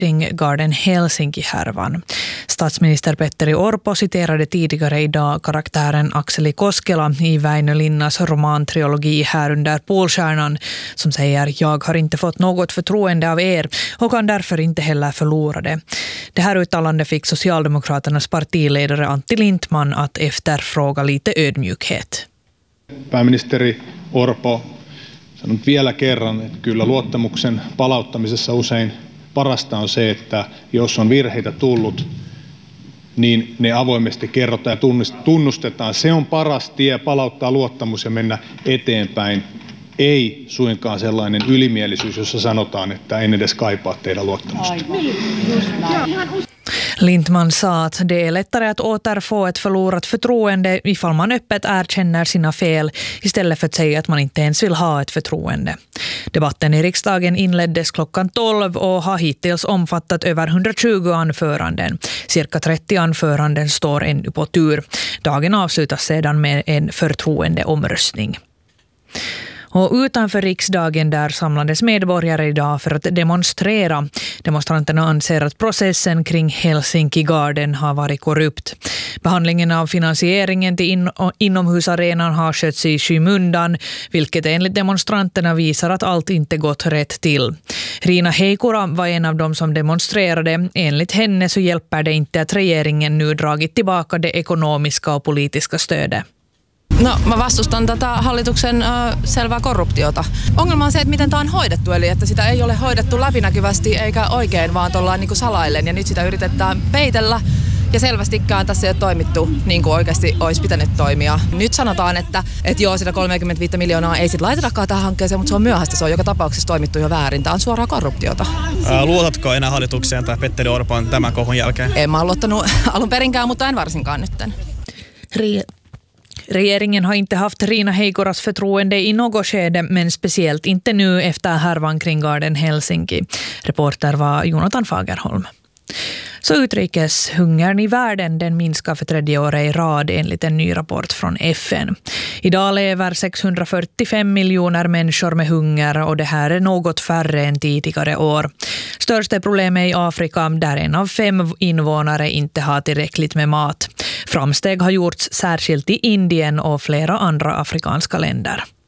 kring Garden Helsinki-härvan. Statsminister Petteri Orpo citerade tidigare idag karaktären Akseli Koskela i Väinö Linnas romantrilogi Här under Polstjärnan, som säger: jag har inte fått något förtroende av er och kan därför inte heller förlora det. Det här uttalandet fick Socialdemokraternas partiledare Antti Lindtman att efterfråga lite ödmjukhet. Pääministeri Orpo sanonut vielä kerran, että kyllä luottamuksen palauttamisessa usein parasta on se, että jos on virheitä tullut, niin ne avoimesti kerrotaan ja tunnustetaan. Se on paras tie palauttaa luottamus ja mennä eteenpäin. Ei suinkaan sellainen ylimielisyys, jossa sanotaan, että en edes kaipaa teidän luottamusta. Lindtman sa att det är lättare att återfå ett förlorat förtroende ifall man öppet erkänner sina fel istället för att säga att man inte ens vill ha ett förtroende. Debatten i riksdagen inleddes klockan 12 och har hittills omfattat över 120 anföranden. Cirka 30 anföranden står ännu på tur. Dagen avslutas sedan med en förtroendeomröstning. Och utanför riksdagen där samlades medborgare idag för att demonstrera. Demonstranterna anser att processen kring Helsinki Garden har varit korrupt. Behandlingen av finansieringen till inomhusarenan har skötts i skymundan, vilket enligt demonstranterna visar att allt inte gått rätt till. Riina Heikura var en av dem som demonstrerade. Enligt henne så hjälper det inte att regeringen nu dragit tillbaka det ekonomiska och politiska stödet. No, mä vastustan tätä hallituksen selvää korruptiota. Ongelma on se, että miten tämä on hoidettu, eli että sitä ei ole hoidettu läpinäkyvästi eikä oikein, vaan tuollain niin kuin salaillen, ja nyt sitä yritetään peitellä, ja selvästikään tässä ei ole toimittu niin kuin oikeasti olisi pitänyt toimia. Nyt sanotaan, että joo, sitä 35 miljoonaa ei sitten laitetakaan tähän hankkeeseen, mutta se on myöhäistä, se on joka tapauksessa toimittu jo väärin. Tämä on suoraa korruptiota. Luotatko enää hallitukseen tai Petteri Orpon tämän kohun jälkeen? En mä ole luottanut alun perinkään, mutta en varsinkaan nytten. Regeringen har inte haft Riina Heikuras förtroende i något skede, men speciellt inte nu efter härvan kring Garden Helsinki. Reporter var Jonathan Fagerholm. Så utrikeshungern i världen, den minskar för 3:e året i rad enligt en ny rapport från FN. Idag lever 645 miljoner människor med hunger och det här är något färre än tidigare år. Största problemet i Afrika där 1 av 5 invånare inte har tillräckligt med mat. Framsteg har gjorts särskilt i Indien och flera andra afrikanska länder.